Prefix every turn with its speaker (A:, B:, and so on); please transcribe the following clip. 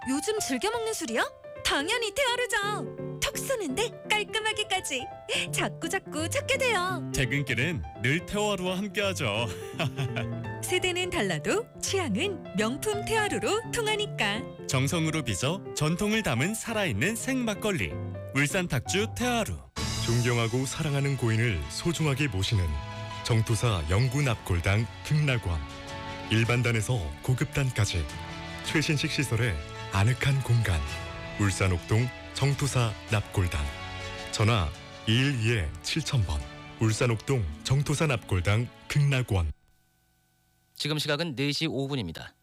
A: 요즘 즐겨 먹는 술이야? 당연히 테아르죠. 톡 쏘는데 깔끔하게까지. 자꾸 찾게 돼요.
B: 퇴근길은 늘 테오하루와 함께하죠.
A: 세대는 달라도 취향은 명품 테아르로 통하니까.
B: 정성으로 빚어 전통을 담은 살아있는 생막걸리. 울산 탁주 테아루.
C: 존경하고 사랑하는 고인을 소중하게 모시는 정투사 영구 납골당 극락원. 일반단에서 고급단까지 최신식 시설의 아늑한 공간. 울산 옥동 정투사 납골당. 전화 212-7000번. 울산 옥동 정투사 납골당 극락원.
D: 지금 시각은 4시 5분입니다.